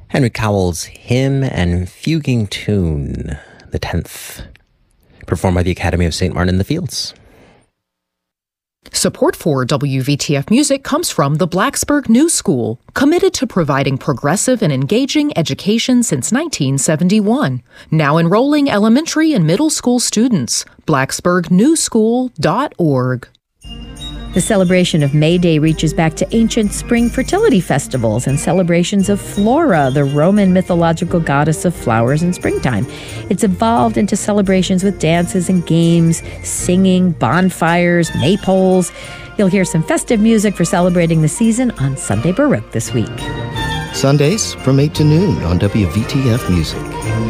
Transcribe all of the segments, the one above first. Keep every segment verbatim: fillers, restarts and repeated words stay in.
Henry Cowell's Hymn and Fuguing Tune, the tenth, performed by the Academy of Saint Martin in the Fields. Support for W V T F Music comes from the Blacksburg New School, committed to providing progressive and engaging education since nineteen seventy-one. Now enrolling elementary and middle school students. blacksburg new school dot org. The celebration of May Day reaches back to ancient spring fertility festivals and celebrations of Flora, the Roman mythological goddess of flowers and springtime. It's evolved into celebrations with dances and games, singing, bonfires, maypoles. You'll hear some festive music for celebrating the season on Sunday Baroque this week. Sundays from eight to noon on W V T F Music.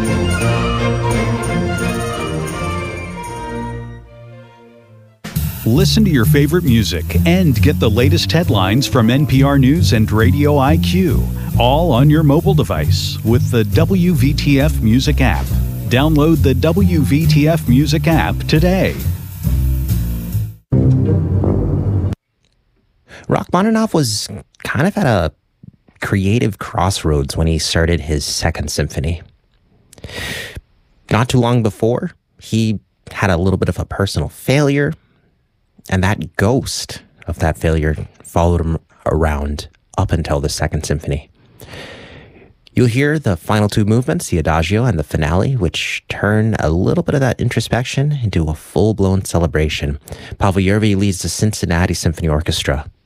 Listen to your favorite music and get the latest headlines from N P R News and Radio I Q, all on your mobile device with the W V T F Music app. Download the W V T F Music app today. Rachmaninoff was kind of at a creative crossroads when he started his Second Symphony. Not too long before, he had a little bit of a personal failure, and that ghost of that failure followed him around up until the Second Symphony. You'll hear the final two movements, the Adagio and the finale, which turn a little bit of that introspection into a full-blown celebration. Pavel Yerby leads the Cincinnati Symphony Orchestra.